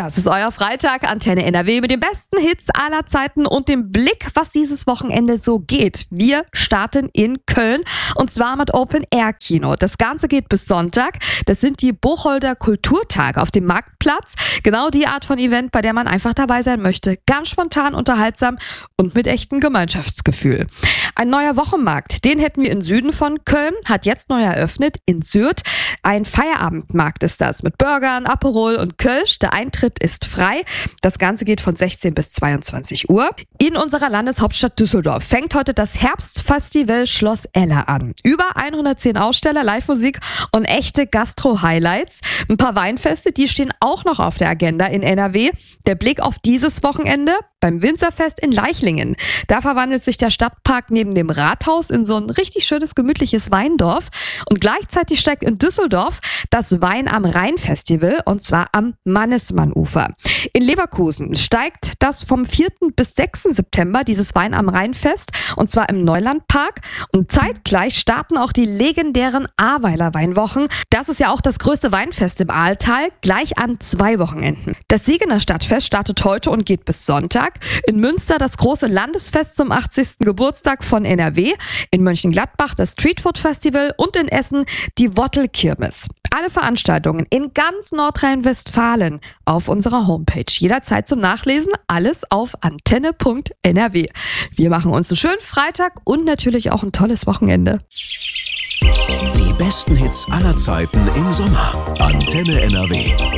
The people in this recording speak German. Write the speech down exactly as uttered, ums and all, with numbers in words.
Ja, es ist euer Freitag, Antenne N R W mit den besten Hits aller Zeiten und dem Blick, was dieses Wochenende so geht. Wir starten in Köln und zwar mit Open-Air-Kino. Das Ganze geht bis Sonntag. Das sind die Buchholder Kulturtage auf dem Marktplatz. Genau die Art von Event, bei der man einfach dabei sein möchte. Ganz spontan, unterhaltsam und mit echtem Gemeinschaftsgefühl. Ein neuer Wochenmarkt, den hätten wir im Süden von Köln, hat jetzt neu eröffnet in Sürth. Ein Feierabendmarkt ist das mit Burgern, Aperol und Kölsch. Der Eintritt ist frei. Das Ganze geht von sechzehn bis zweiundzwanzig Uhr. In unserer Landeshauptstadt Düsseldorf fängt heute das Herbstfestival Schloss Eller an. Über hundertzehn Aussteller, Live-Musik und echte Gastro-Highlights. Ein paar Weinfeste, die stehen auch noch auf der Agenda in N R W. Der Blick auf dieses Wochenende beim Winzerfest in Leichlingen. Da verwandelt sich der Stadtpark neben dem Rathaus in so ein richtig schönes, gemütliches Weindorf. Und gleichzeitig steigt in Düsseldorf das Wein am Rhein-Festival und zwar am Mannesmann-Ufer. In Leverkusen steigt das vom vierten bis sechsten September, dieses Wein am Rhein-Fest, und zwar im Neulandpark. Und zeitgleich starten auch die legendären Ahrweiler Weinwochen. Das ist ja auch das größte Weinfest im Ahrtal, gleich an zwei Wochenenden. Das Siegener Stadtfest startet heute und geht bis Sonntag. In Münster das große Landesfest zum achtzigsten Geburtstag von N R W. In Mönchengladbach das Streetfood Festival und in Essen die Wottelkirmes. Alle Veranstaltungen in ganz Nordrhein-Westfalen auf unserer Homepage. Jederzeit zum Nachlesen, alles auf antenne punkt N R W. Wir machen uns einen schönen Freitag und natürlich auch ein tolles Wochenende. Die besten Hits aller Zeiten im Sommer. Antenne N R W.